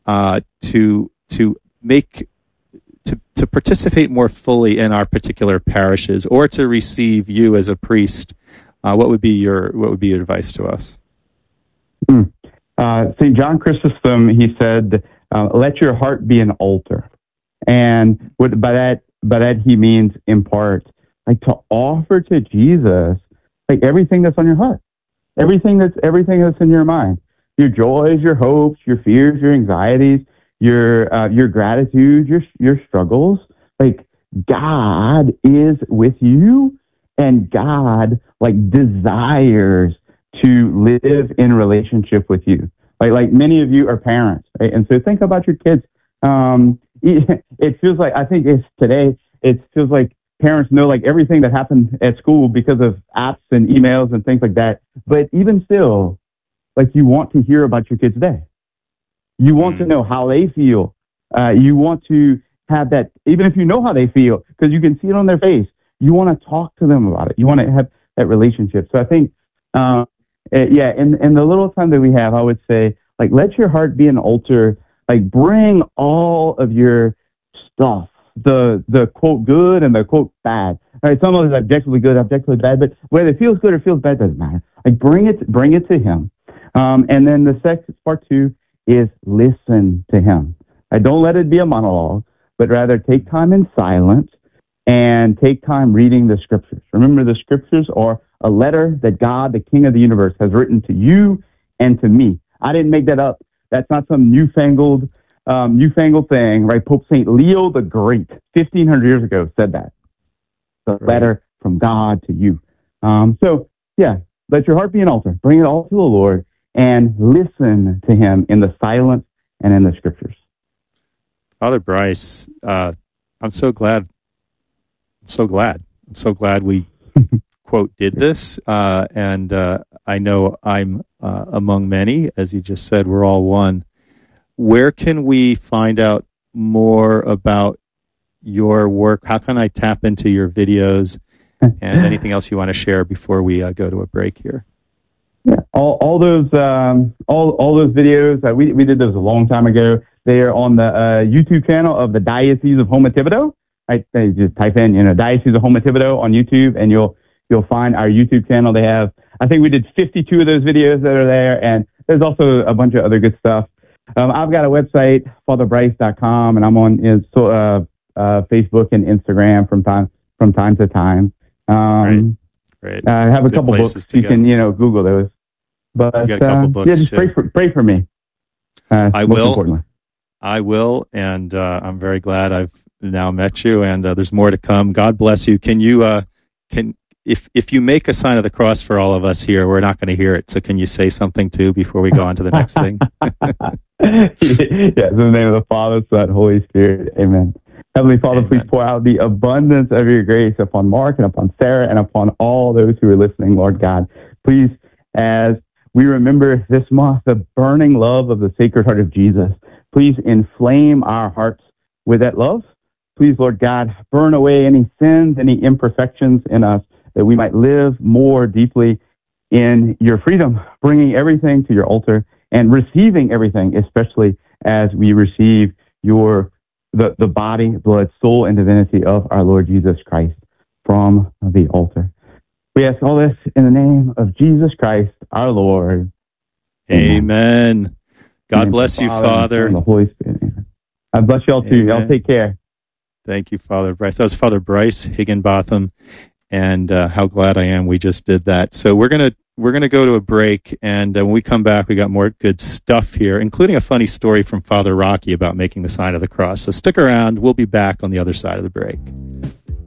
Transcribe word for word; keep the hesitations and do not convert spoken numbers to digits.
uh, to to make to to participate more fully in our particular parishes, or to receive you as a priest, uh, what would be your what would be your advice to us? Hmm. Uh, Saint John Chrysostom, he said, uh, "Let your heart be an altar," and what, by that by that he means in part, like to offer to Jesus, like everything that's on your heart, everything that's everything that's in your mind, your joys, your hopes, your fears, your anxieties, your uh, your gratitude, your your struggles. Like God is with you, and God like desires to live in relationship with you. Like like many of you are parents, right? And so think about your kids. Um, it feels like I think it's today. It feels like parents know like everything that happened at school because of apps and emails and things like that. But even still, like you want to hear about your kids' day. You want to know how they feel. Uh, you want to have that, even if you know how they feel, because you can see it on their face. You want to talk to them about it. You want to have that relationship. So I think, uh, yeah, in, in the little time that we have, I would say, like, let your heart be an altar. Like, bring all of your stuff, the the quote good and the quote bad. All right, some of it's objectively good, objectively bad, but whether it feels good or feels bad doesn't matter. Like, bring it, bring it to Him. Um, and then the second part two is listen to Him. I don't let it be a monologue, but rather take time in silence and take time reading the Scriptures. Remember, the Scriptures are a letter that God, the King of the universe, has written to you and to me. I didn't make that up. That's not some newfangled, um, newfangled thing, right? Pope Saint Leo the Great, fifteen hundred years ago, said that. The letter from God to you. Um, so, yeah, let your heart be an altar. Bring it all to the Lord and listen to Him in the silence and in the Scriptures. Father Bryce, uh, I'm so glad. I'm so glad. I'm so glad we, quote, did this. Uh, and uh, I know I'm uh, among many. As you just said, we're all one. Where can we find out more about your work? How can I tap into your videos and anything else you want to share before we uh, go to a break here? Yeah, all, all those um, all all those videos, uh, we, we did those a long time ago. They are on the uh, YouTube channel of the Diocese of Houma-Thibodaux. Right, they just type in, you know, Diocese of Houma-Thibodaux on YouTube, and you'll you'll find our YouTube channel. They have, I think we did fifty-two of those videos that are there, and there's also a bunch of other good stuff. Um, I've got a website, father bryce dot com, and I'm on uh, uh, Facebook and Instagram from time from time to time. Um, Right. I have a Good couple books. You go. Can, you know, Google those. But you got a couple uh, books yeah, just too. pray for pray for me. Uh, I most will. Importantly. I will, and uh, I'm very glad I've now met you, and uh, there's more to come. God bless you. Can you uh, can if if you make a sign of the cross for all of us here, we're not going to hear it. So can you say something too before we go on to the next thing? Yes, in the name of the Father, Son, Holy Spirit. Amen. Heavenly Father, Amen. Please pour out the abundance of your grace upon Mark and upon Sarah and upon all those who are listening, Lord God. Please, as we remember this month the burning love of the Sacred Heart of Jesus, please inflame our hearts with that love. Please, Lord God, burn away any sins, any imperfections in us, that we might live more deeply in your freedom, bringing everything to your altar and receiving everything, especially as we receive your the, the body, blood, soul, and divinity of our Lord Jesus Christ from the altar. We ask all this in the name of Jesus Christ, our Lord. Amen. Amen. God bless you, Father, Father. And the Holy Spirit. I bless y'all too. Amen. Y'all take care. Thank you, Father Bryce. That was Father Bryce Higginbotham, and uh, how glad I am we just did that. So we're gonna we're gonna go to a break, and uh, when we come back, we got more good stuff here, including a funny story from Father Rocky about making the sign of the cross. So stick around. We'll be back on the other side of the break.